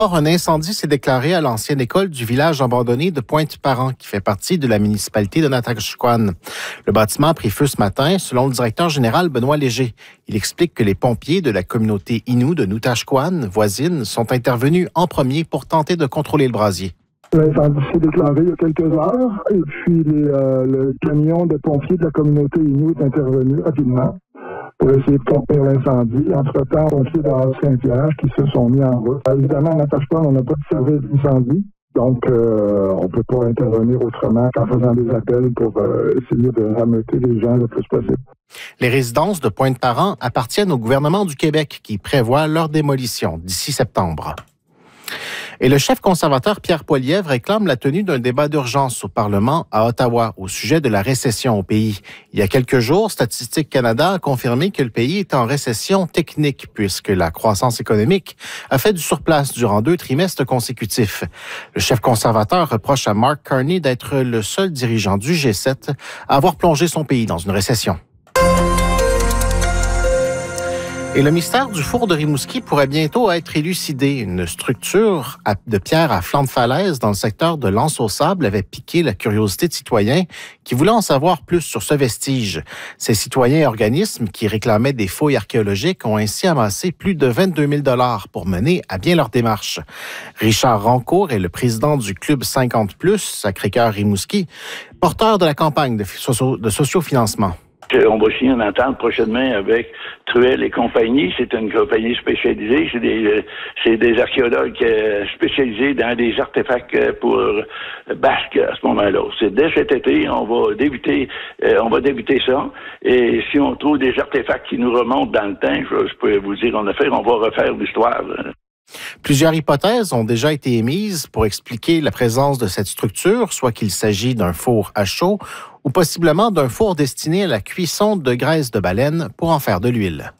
Or, un incendie s'est déclaré à l'ancienne école du village abandonné de Pointe-Parent, qui fait partie de la municipalité de Natashquan. Le bâtiment a pris feu ce matin, selon le directeur général Benoît Léger. Il explique que les pompiers de la communauté Innu de Natashquan, voisine, sont intervenus en premier pour tenter de contrôler le brasier. L'incendie s'est déclaré il y a quelques heures et puis le camion de pompiers de la communauté Innu est intervenu rapidement pour essayer de contenir l'incendie. Entre-temps, les pompiers de Saint-Pierre qui se sont mis en route. Évidemment, à Natashquan, on n'a pas de service d'incendie, donc on ne peut pas intervenir autrement qu'en faisant des appels pour essayer de rameuter les gens le plus possible. Les résidences de Pointe-Parent appartiennent au gouvernement du Québec qui prévoit leur démolition d'ici septembre. Et le chef conservateur Pierre Poilievre réclame la tenue d'un débat d'urgence au Parlement à Ottawa au sujet de la récession au pays. Il y a quelques jours, Statistique Canada a confirmé que le pays est en récession technique puisque la croissance économique a fait du surplace durant 2 trimestres consécutifs. Le chef conservateur reproche à Mark Carney d'être le seul dirigeant du G7 à avoir plongé son pays dans une récession. Et le mystère du four de Rimouski pourrait bientôt être élucidé. Une structure de pierre à flanc de falaise dans le secteur de l'Anse-au-Sable avait piqué la curiosité de citoyens qui voulaient en savoir plus sur ce vestige. Ces citoyens et organismes qui réclamaient des fouilles archéologiques ont ainsi amassé plus de 22 000 $ pour mener à bien leur démarche. Richard Rancourt est le président du Club 50+, Sacré-Cœur Rimouski, porteur de la campagne de sociofinancement. On va signer une entente prochainement avec Truel et compagnie. C'est une compagnie spécialisée. C'est des archéologues spécialisés dans des artefacts pour Basque à ce moment-là. C'est dès cet été, on va débuter ça. Et si on trouve des artefacts qui nous remontent dans le temps, je peux vous dire, on va refaire l'histoire. Plusieurs hypothèses ont déjà été émises pour expliquer la présence de cette structure, soit qu'il s'agit d'un four à chaud ou possiblement d'un four destiné à la cuisson de graisse de baleine pour en faire de l'huile.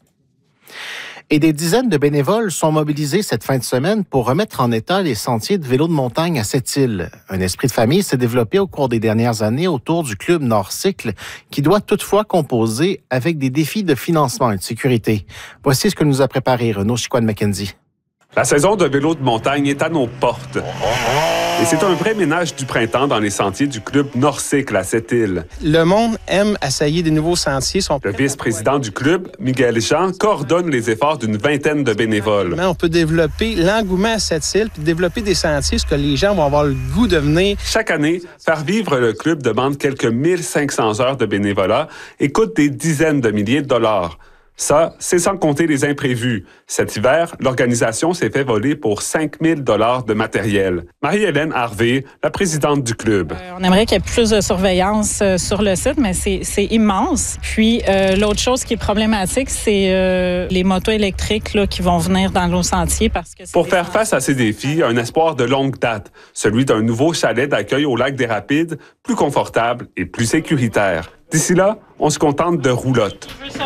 Et des dizaines de bénévoles sont mobilisés cette fin de semaine pour remettre en état les sentiers de vélo de montagne à Sept-Îles. Un esprit de famille s'est développé au cours des dernières années autour du club Nord-Cycle, qui doit toutefois composer avec des défis de financement et de sécurité. Voici ce que nous a préparé Renaud Chicoine-Mackenzie. La saison de vélo de montagne est à nos portes. Et c'est un vrai ménage du printemps dans les sentiers du club Nord-Cycle à Sept-Îles. Le monde aime essayer des nouveaux sentiers. Le vice-président du club, Miguel Jean, coordonne les efforts d'une vingtaine de bénévoles. On peut développer l'engouement à Sept-Îles puis développer des sentiers ce que les gens vont avoir le goût de venir. Chaque année, faire vivre le club demande quelques 1500 heures de bénévolat et coûte des dizaines de milliers de dollars. Ça, c'est sans compter les imprévus. Cet hiver, l'organisation s'est fait voler pour 5 000 $ de matériel. Marie-Hélène Harvey, la présidente du club. On aimerait qu'il y ait plus de surveillance sur le site, mais c'est immense. Puis, l'autre chose qui est problématique, c'est les motos électriques là, qui vont venir dans nos sentiers. Pour faire face à ces défis, un espoir de longue date, celui d'un nouveau chalet d'accueil au lac des Rapides, plus confortable et plus sécuritaire. D'ici là, on se contente de roulottes.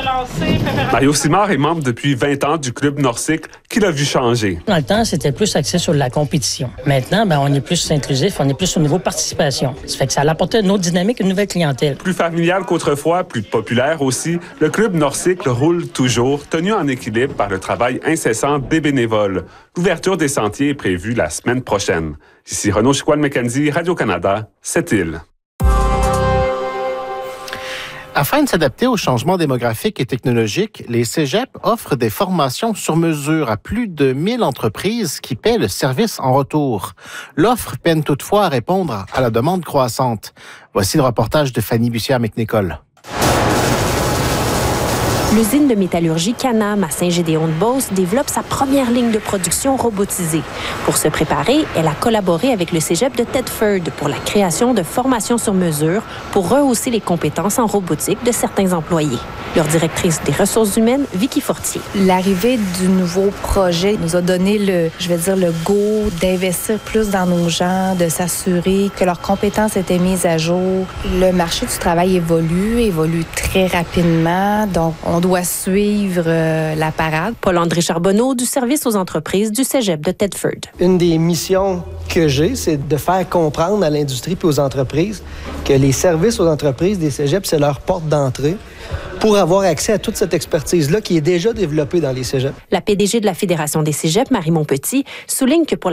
Mario Simard est membre depuis 20 ans du club Nord-Cycle qui l'a vu changer. Dans le temps, c'était plus axé sur la compétition. Maintenant, on est plus inclusif, on est plus au niveau participation. Ça fait que ça a apporté une autre dynamique, une nouvelle clientèle. Plus familial qu'autrefois, plus populaire aussi, le club Nord-Cycle roule toujours, tenu en équilibre par le travail incessant des bénévoles. L'ouverture des sentiers est prévue la semaine prochaine. Ici Renaud Chicoine-Mackenzie, Radio-Canada, Sept-Îles. Afin de s'adapter aux changements démographiques et technologiques, les cégeps offrent des formations sur mesure à plus de 1000 entreprises qui paient le service en retour. L'offre peine toutefois à répondre à la demande croissante. Voici le reportage de Fanny Bussière-McNicol. L'usine de métallurgie Canam à Saint-Gédéon-de-Beauce développe sa première ligne de production robotisée. Pour se préparer, elle a collaboré avec le cégep de Thetford pour la création de formations sur mesure pour rehausser les compétences en robotique de certains employés. Leur directrice des ressources humaines, Vicky Fortier. L'arrivée du nouveau projet nous a donné le go d'investir plus dans nos gens, de s'assurer que leurs compétences étaient mises à jour. Le marché du travail évolue très rapidement, donc on doit suivre la parade. Paul-André Charbonneau du service aux entreprises du cégep de Thetford. Une des missions que j'ai, c'est de faire comprendre à l'industrie et aux entreprises que les services aux entreprises des cégeps, c'est leur porte d'entrée pour avoir accès à toute cette expertise-là qui est déjà développée dans les cégeps. La PDG de la Fédération des cégeps, Marie Montpetit, souligne que pour